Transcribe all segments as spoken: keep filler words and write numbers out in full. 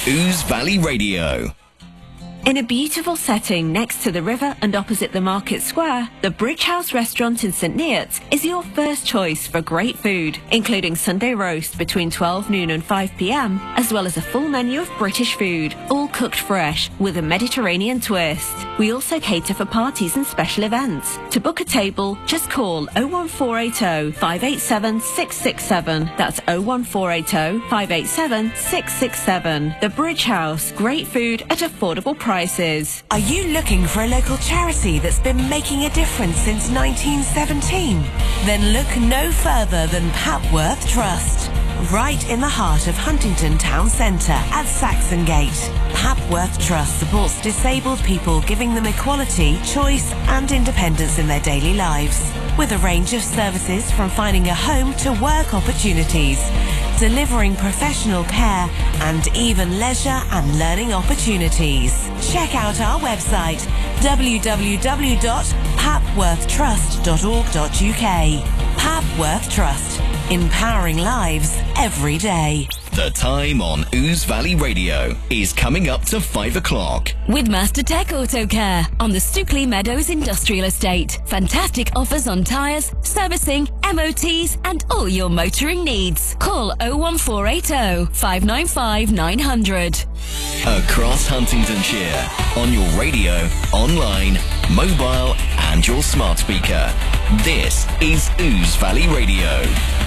Ouse Valley Radio. In a beautiful setting next to the river and opposite the market square, the Bridge House restaurant in St Neots is your first choice for great food, including Sunday roast between twelve noon and five p m, as well as a full menu of British food, all cooked fresh with a Mediterranean twist. We also cater for parties and special events. To book a table, just call oh one four eight oh, five eight seven, six six seven. That's oh one four eight oh, five eight seven, six six seven. The Bridge House, great food at affordable prices. Are you looking for a local charity that's been making a difference since nineteen seventeen? Then look no further than Papworth Trust. Right in the heart of Huntington Town Centre at Saxon Gate, Papworth Trust supports disabled people, giving them equality, choice and independence in their daily lives. With a range of services from finding a home to work opportunities, delivering professional care and even leisure and learning opportunities. Check out our website w w w dot papworth trust dot org dot u k. Papworth Trust, empowering lives every day. The time on Ouse Valley Radio is coming up to five o'clock. With Mastertech Auto Care on the Stookley Meadows Industrial Estate. Fantastic offers on tyres, servicing, M O Ts and all your motoring needs. Call oh one four eight oh, five nine five, nine hundred. Across Huntingdonshire, on your radio, online, mobile and your smart speaker. This is Ouse Valley Radio.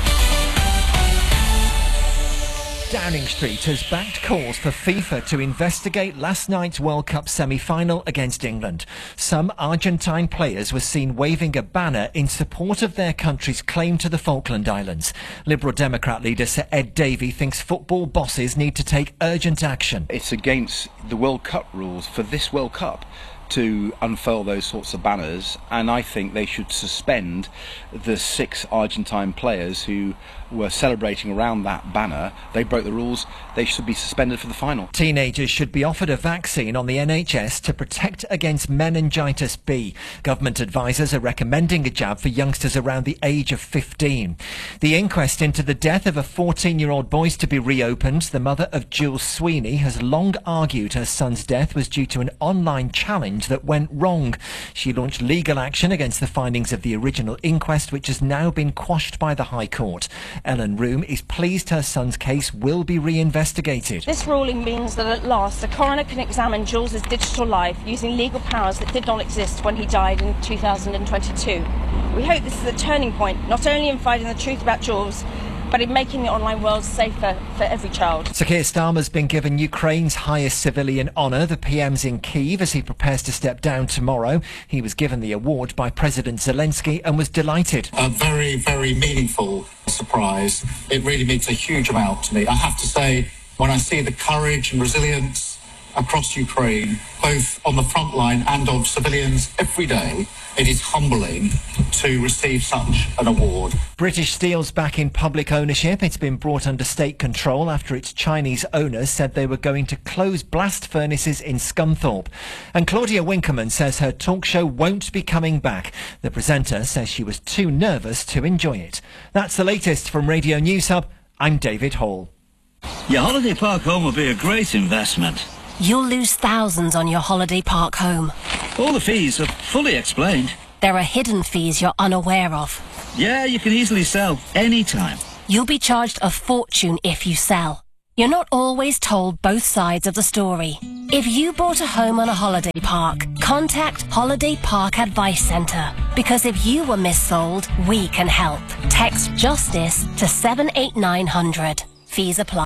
Downing Street has backed calls for FIFA to investigate last night's World Cup semi-final against England. Some Argentine players were seen waving a banner in support of their country's claim to the Falkland Islands. Liberal Democrat leader Sir Ed Davey thinks football bosses need to take urgent action. It's against the World Cup rules for this World Cup to unfurl those sorts of banners, and I think they should suspend the six Argentine players who were celebrating around that banner. They broke the rules. They should be suspended for the final. Teenagers should be offered a vaccine on the N H S to protect against meningitis B. Government advisers are recommending a jab for youngsters around the age of fifteen. The inquest into the death of a fourteen-year-old boy is to be reopened. The mother of Jules Sweeney has long argued her son's death was due to an online challenge that went wrong. She launched legal action against the findings of the original inquest, which has now been quashed by the High Court. Ellen Room is pleased her son's case will be reinvestigated. This ruling means that at last the coroner can examine Jules's digital life using legal powers that did not exist when he died in two thousand twenty-two. We hope this is a turning point, not only in finding the truth about Jules, but in making the online world safer for every child. Sir Keir Starmer's been given Ukraine's highest civilian honour. The P M's in Kyiv as he prepares to step down tomorrow. He was given the award by President Zelensky and was delighted. A very, very meaningful surprise. It really means a huge amount to me. I have to say, when I see the courage and resilience across Ukraine, both on the front line and of civilians every day, it is humbling to receive such an award. British Steel's back in public ownership. It's been brought under state control after its Chinese owners said they were going to close blast furnaces in Scunthorpe. And Claudia Winkleman says her talk show won't be coming back. The presenter says she was too nervous to enjoy it. That's the latest from Radio News Hub. I'm David Hall. Your holiday park home will be a great investment. You'll lose thousands on your holiday park home. All the fees are fully explained. There are hidden fees you're unaware of. Yeah, you can easily sell anytime. You'll be charged a fortune if you sell. You're not always told both sides of the story. If you bought a home on a holiday park, contact Holiday Park Advice Centre. Because if you were missold, we can help. Text JUSTICE to seven eight nine hundred. Fees apply.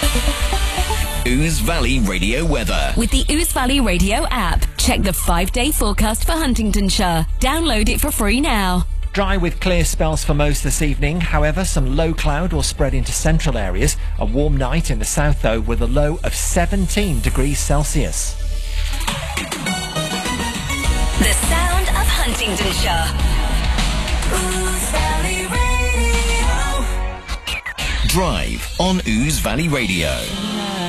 Ouse Valley Radio weather. With the Ouse Valley Radio app, check the five-day forecast for Huntingdonshire. Download it for free now. Dry with clear spells for most this evening. However, some low cloud will spread into central areas. A warm night in the south, though, with a low of seventeen degrees Celsius. The sound of Huntingdonshire. Ouse Valley Radio. Drive on Ouse Valley Radio.